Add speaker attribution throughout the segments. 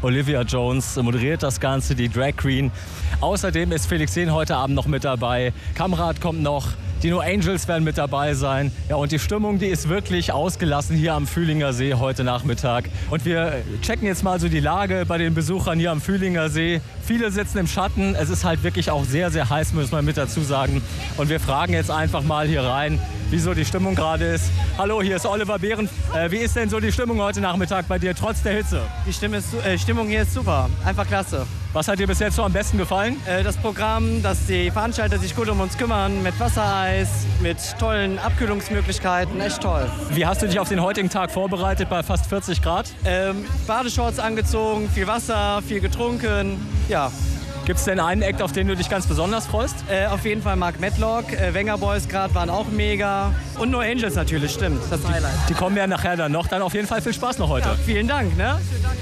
Speaker 1: Olivia Jones moderiert das Ganze, die Drag Queen. Außerdem ist Felix Jähn heute Abend noch mit dabei. Kamrat kommt noch. Die No Angels werden mit dabei sein. Ja, und die Stimmung, die ist wirklich ausgelassen hier am Fühlinger See heute Nachmittag. Und wir checken jetzt mal so die Lage bei den Besuchern hier am Fühlinger See. Viele sitzen im Schatten. Es ist halt wirklich auch sehr, sehr heiß, muss man mit dazu sagen. Und wir fragen jetzt einfach mal hier rein, wie so die Stimmung gerade ist. Hallo, hier ist Oliver Behren. Wie ist denn so die Stimmung heute Nachmittag bei dir, trotz der Hitze?
Speaker 2: Die Stimmung hier ist super, einfach klasse.
Speaker 1: Was hat dir bis jetzt so am besten gefallen?
Speaker 2: Das Programm, dass die Veranstalter sich gut um uns kümmern, mit Wassereis, mit tollen Abkühlungsmöglichkeiten, echt toll.
Speaker 1: Wie hast du dich auf den heutigen Tag vorbereitet bei fast 40 Grad?
Speaker 2: Badeshorts angezogen, viel Wasser, viel getrunken, ja.
Speaker 1: Gibt es denn einen Act, auf den du dich ganz besonders freust?
Speaker 2: Auf jeden Fall Mark Medlock, Wenger Boys gerade waren auch mega. Und No Angels natürlich, stimmt, das Highlight.
Speaker 1: Die kommen ja nachher dann noch. Dann auf jeden Fall viel Spaß noch heute.
Speaker 2: Ja, vielen Dank, ne?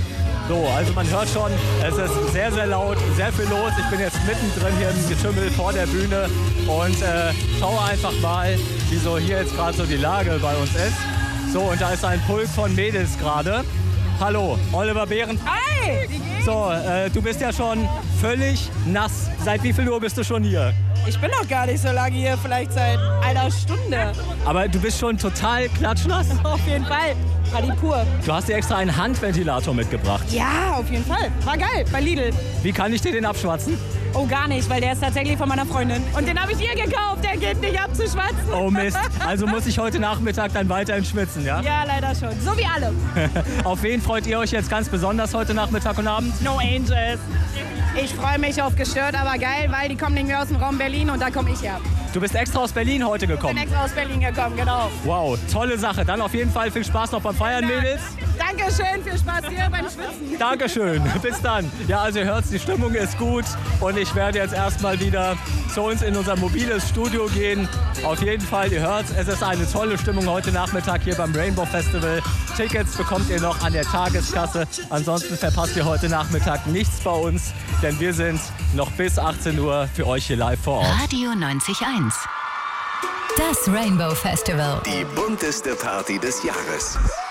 Speaker 1: So, also man hört schon, es ist sehr, sehr laut, sehr viel los. Ich bin jetzt mittendrin hier im Getümmel vor der Bühne und schaue einfach mal, wie so hier jetzt gerade so die Lage bei uns ist. So, und da ist ein Pulk von Mädels gerade. Hallo, Oliver Behren.
Speaker 3: Hi!
Speaker 1: So, du bist ja schon völlig nass. Seit wie viel Uhr bist du schon hier?
Speaker 3: Ich bin noch gar nicht so lange hier, vielleicht seit einer Stunde.
Speaker 1: Aber du bist schon total klatschnass.
Speaker 3: Auf jeden Fall, Party pur.
Speaker 1: Du hast dir extra einen Handventilator mitgebracht.
Speaker 3: Ja, auf jeden Fall. War geil, bei Lidl.
Speaker 1: Wie kann ich dir den abschwatzen?
Speaker 3: Oh, gar nicht, weil der ist tatsächlich von meiner Freundin. Und den habe ich ihr gekauft, der geht nicht abzuschwatzen.
Speaker 1: Oh Mist, also muss ich heute Nachmittag dann weiterhin schwitzen, ja?
Speaker 3: Ja, leider schon. So wie alle.
Speaker 1: Auf wen freut ihr euch jetzt ganz besonders heute Nachmittag und Abend?
Speaker 3: No Angels. Ich freue mich auf Gestört, aber geil, weil die kommen nicht mehr aus dem Raum Berlin und da komme ich her.
Speaker 1: Du bist extra aus Berlin heute gekommen?
Speaker 3: Ich bin extra aus Berlin gekommen, genau.
Speaker 1: Wow, tolle Sache. Dann auf jeden Fall viel Spaß noch beim Feiern, Mädels.
Speaker 3: Dankeschön, viel Spaß hier beim Schwitzen.
Speaker 1: Dankeschön, bis dann. Ja, also ihr hört, die Stimmung ist gut und ich werde jetzt erstmal wieder zu uns in unser mobiles Studio gehen. Auf jeden Fall, ihr hört, es ist eine tolle Stimmung heute Nachmittag hier beim Rainbow Festival. Tickets bekommt ihr noch an der Tageskasse. Ansonsten verpasst ihr heute Nachmittag nichts bei uns, denn wir sind noch bis 18 Uhr für euch hier live vor Ort.
Speaker 4: Radio 90.1. Das Rainbow Festival.
Speaker 5: Die bunteste Party des Jahres.